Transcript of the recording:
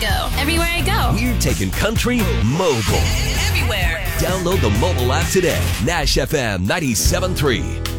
go. Everywhere I go. We're taking country mobile. Everywhere. Download the mobile app today. Nash FM 97.3.